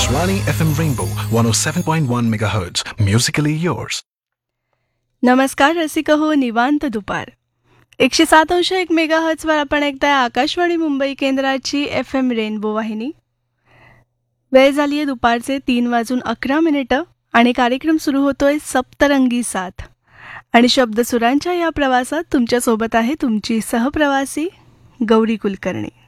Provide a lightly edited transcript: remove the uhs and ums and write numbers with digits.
Akashvani FM Rainbow 107.1 MHz. Musically yours. नमस्कार रसिक हो, निवांत दुपार 107.1 मेगाहर्ट्झवर आपण ऐकताय आकाशवाणी मुंबई केंद्राची FM रेनबो वाहिनी. वेळ झाली आहे दुपारचे 3:11 आणि कार्यक्रम सुरू होतोय सप्तरंगी साथ. आणि शब्दसुरांच्या या प्रवासात तुमच्यासोबत आहे तुमची सहप्रवासी गौरी कुलकर्णी.